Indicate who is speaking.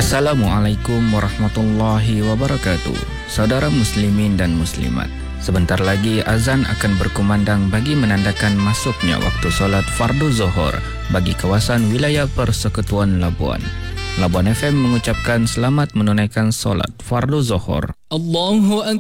Speaker 1: Assalamualaikum warahmatullahi wabarakatuh. Saudara muslimin dan muslimat, sebentar lagi azan akan berkumandang bagi menandakan masuknya waktu solat fardu zuhur bagi kawasan wilayah Persekutuan Labuan. Labuan FM mengucapkan selamat menunaikan solat fardu zuhur.
Speaker 2: Allahu Akbar.